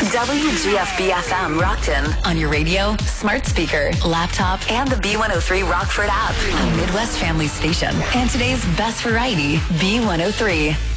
WGFB-FM Rockton on your radio, smart speaker, laptop, and the B103 Rockford app. A Midwest family station. And today's best variety, B103.